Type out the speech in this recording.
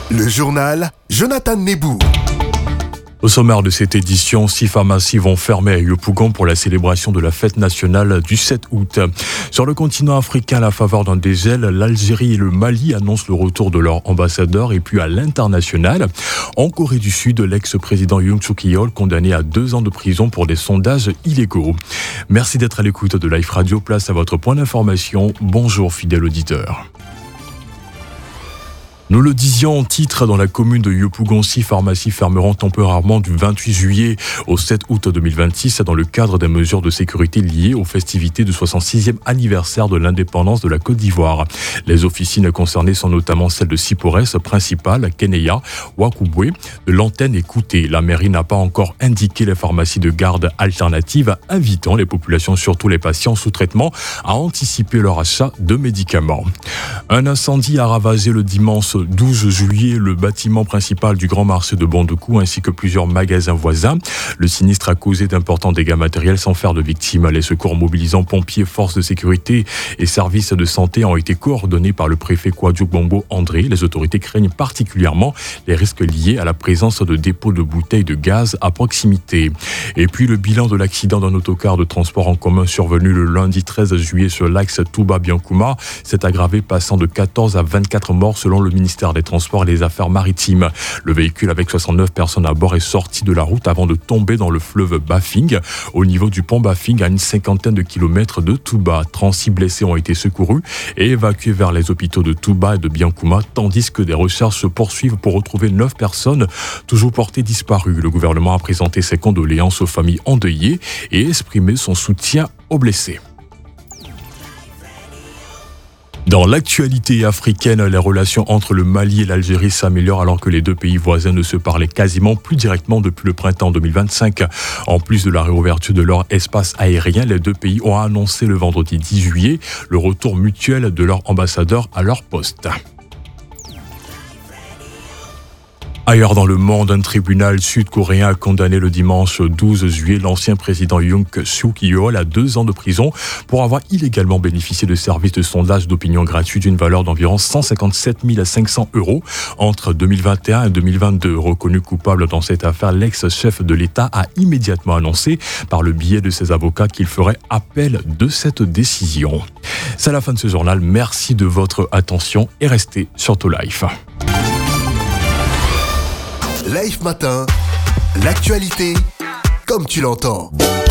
Le journal Jonathan Nebou. Au sommaire de cette édition, 6 pharmacies vont fermer à Yopougon pour la célébration de la fête nationale du 7 août. Sur le continent africain, à la faveur d'un dégel, l'Algérie et le Mali annoncent le retour de leurs ambassadeurs. Et puis à l'international, en Corée du Sud, l'ex-président Yoon Suk-yeol condamné à 2 ans de prison pour des sondages illégaux. Merci d'être à l'écoute de Life Radio. Place à votre point d'information. Bonjour fidèles auditeurs. Nous le disions en titre, dans la commune de Yopougon, 6 pharmacies fermeront temporairement du 28 juillet au 7 août 2026 dans le cadre des mesures de sécurité liées aux festivités du 66e anniversaire de l'indépendance de la Côte d'Ivoire. Les officines concernées sont notamment celles de Sipores, Principal, Keneya, Wakouboué, de l'Antenne et Kouté. La mairie n'a pas encore indiqué les pharmacies de garde alternatives, invitant les populations, surtout les patients sous traitement, à anticiper leur achat de médicaments. Un incendie a ravagé le dimanche 12 juillet le bâtiment principal du grand marché de Bondoukou ainsi que plusieurs magasins voisins. Le sinistre a causé d'importants dégâts matériels sans faire de victimes. Les secours mobilisant pompiers, forces de sécurité et services de santé ont été coordonnés par le préfet Kouadiouk Bombo André. Les autorités craignent particulièrement les risques liés à la présence de dépôts de bouteilles de gaz à proximité. Et puis le bilan de l'accident d'un autocar de transport en commun survenu le lundi 13 juillet sur l'axe Touba-Biancouma s'est aggravé, passant de 14 à 24 morts selon le ministère des Transports et des Affaires maritimes. Le véhicule avec 69 personnes à bord est sorti de la route avant de tomber dans le fleuve Bafing, au niveau du pont Bafing, à une 50aine de kilomètres de Touba. 36 blessés ont été secourus et évacués vers les hôpitaux de Touba et de Biancouma, tandis que des recherches se poursuivent pour retrouver 9 personnes toujours portées disparues. Le gouvernement a présenté ses condoléances aux familles endeuillées et exprimé son soutien aux blessés. Dans l'actualité africaine, les relations entre le Mali et l'Algérie s'améliorent alors que les deux pays voisins ne se parlaient quasiment plus directement depuis le printemps 2025. En plus de la réouverture de leur espace aérien, les deux pays ont annoncé le vendredi 10 juillet le retour mutuel de leurs ambassadeurs à leur poste. Ailleurs dans le monde, un tribunal sud-coréen a condamné le dimanche 12 juillet l'ancien président Yoon Suk-yeol à 2 ans de prison pour avoir illégalement bénéficié de services de sondage d'opinion gratuits d'une valeur d'environ 157 500 € entre 2021 et 2022. Reconnu coupable dans cette affaire, l'ex-chef de l'État a immédiatement annoncé par le biais de ses avocats qu'il ferait appel de cette décision. C'est la fin de ce journal. Merci de votre attention et restez surtout Life. Life Matin, l'actualité comme tu l'entends.